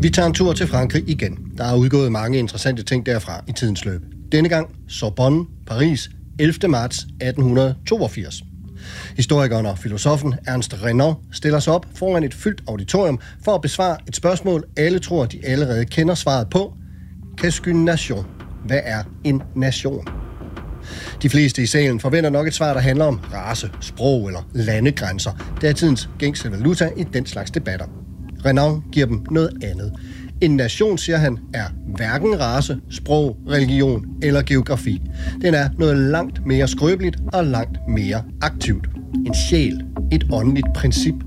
Vi tager en tur til Frankrig igen. Der er udgået mange interessante ting derfra i tidens løb. Denne gang Sorbonne, Paris, 11. marts 1882. Historikeren og filosofen Ernest Renan stiller sig op foran et fyldt auditorium for at besvare et spørgsmål, alle tror, de allerede kender svaret på. Qu'est-ce qu'une nation? Hvad er en nation? De fleste i salen forventer nok et svar, der handler om race, sprog eller landegrænser. Det er tidens gængse valuta i den slags debatter. Renan giver dem noget andet. En nation, siger han, er hverken race, sprog, religion eller geografi. Den er noget langt mere skrøbeligt og langt mere aktivt. En sjæl, et åndeligt princip.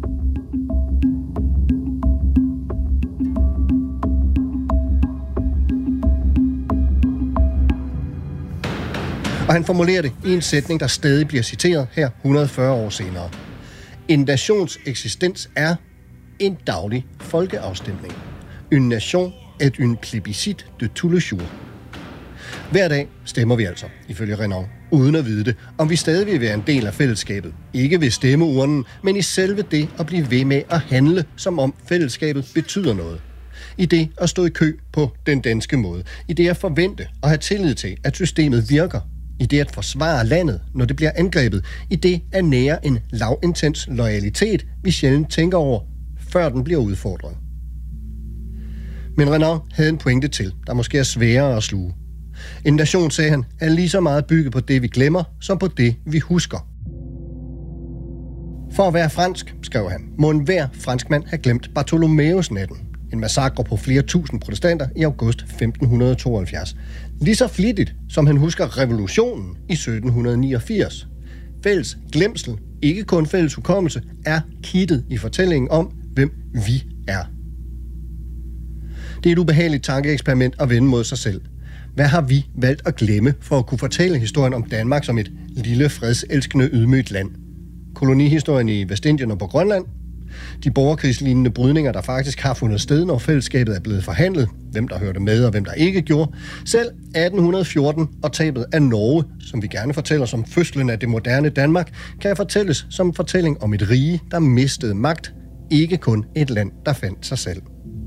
Og han formulerer det i en sætning, der stadig bliver citeret her 140 år senere. En nations eksistens er en daglig folkeafstemning. Une nation est une plébiscite de tous les jours. Hver dag stemmer vi altså, ifølge Renan, uden at vide det, om vi stadig vil være en del af fællesskabet. Ikke ved stemmeurnen, men i selve det at blive ved med at handle, som om fællesskabet betyder noget. I det at stå i kø på den danske måde. I det at forvente og have tillid til, at systemet virker. I det at forsvare landet, når det bliver angrebet. I det at nære en lavintens loyalitet, vi sjældent tænker over, før den bliver udfordret. Men Renan havde en pointe til, der måske er sværere at sluge. En nation, sagde han, er lige så meget bygget på det, vi glemmer, som på det, vi husker. For at være fransk, skrev han, må enhver franskmand have glemt Bartholomeus-natten. En massakre på flere tusind protestanter i august 1572. Lige så flittigt, som han husker revolutionen i 1789. Fælles glemsel, ikke kun fælles hukommelse, er kittet i fortællingen om, hvem vi er. Det er et ubehageligt tankeeksperiment at vende mod sig selv. Hvad har vi valgt at glemme for at kunne fortælle historien om Danmark som et lille, fredselskende, ydmygt land? Kolonihistorien i Vestindien og på Grønland? De borgerkrigslignende brydninger, der faktisk har fundet sted, når fællesskabet er blevet forhandlet, hvem der hørte med og hvem der ikke gjorde. Selv 1814 og tabet af Norge, som vi gerne fortæller som fødslen af det moderne Danmark, kan fortælles som en fortælling om et rige, der mistede magt, ikke kun et land, der fandt sig selv.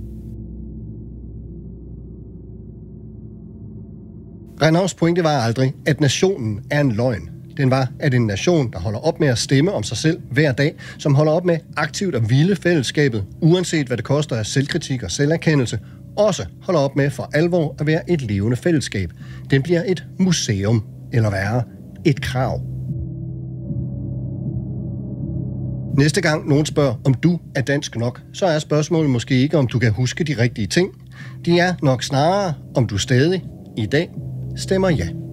Renans pointe var aldrig, at nationen er en løgn. Den var, at en nation, der holder op med at stemme om sig selv hver dag, som holder op med aktivt at ville fællesskabet, uanset hvad det koster af selvkritik og selverkendelse, også holder op med for alvor at være et levende fællesskab. Den bliver et museum, eller værre, et krav. Næste gang nogen spørger, om du er dansk nok, så er spørgsmålet måske ikke, om du kan huske de rigtige ting. Det er nok snarere, om du stadig i dag stemmer ja.